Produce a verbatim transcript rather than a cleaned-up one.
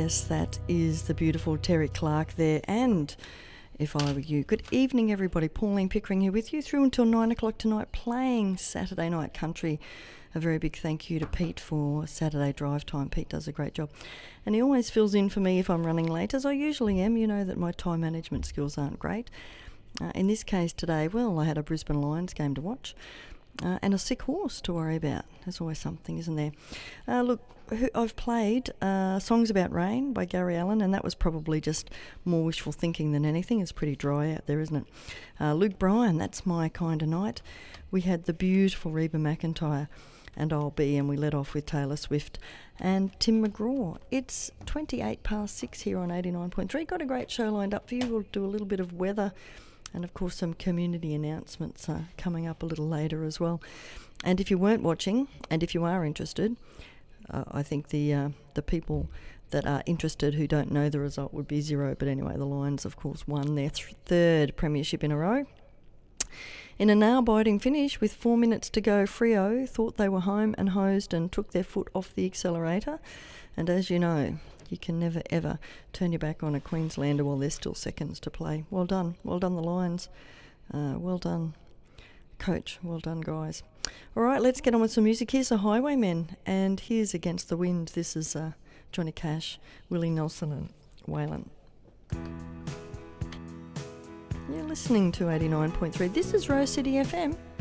Yes, that is the beautiful Terry Clark there, and If I Were You. Good evening, everybody. Pauline Pickering here with you through until nine o'clock tonight, playing Saturday Night Country. A very big thank you to Pete for Saturday Drive Time. Pete does a great job. And he always fills in for me if I'm running late, as I usually am. You know that my time management skills aren't great. Uh, in this case today, well, I had a Brisbane Lions game to watch. Uh, and a sick horse to worry about. There's always something, isn't there? Uh, look, I've played uh, Songs About Rain by Gary Allan, and that was probably just more wishful thinking than anything. It's pretty dry out there, isn't it? Uh, Luke Bryan, That's My Kind of Night. We had the beautiful Reba McEntire and I'll Be, and we led off with Taylor Swift and Tim McGraw. It's twenty-eight past six here on eighty-nine point three. Got a great show lined up for you. We'll do a little bit of weather, and of course some community announcements uh, coming up a little later as well. And if you weren't watching, and if you are interested, uh, I think the uh, the people that are interested who don't know the result would be zero. But anyway, the Lions, of course, won their th- third premiership in a row. In a nail-biting finish with four minutes to go, Freo thought they were home and hosed and took their foot off the accelerator. And as you know, you can never, ever turn your back on a Queenslander while there's still seconds to play. Well done. Well done, the Lions. Uh, well done, coach. Well done, guys. All right, let's get on with some music. Here's the Highwaymen, and here's Against the Wind. This is uh, Johnny Cash, Willie Nelson and Waylon. You're listening to eighty-nine point three. This is Rose City F M.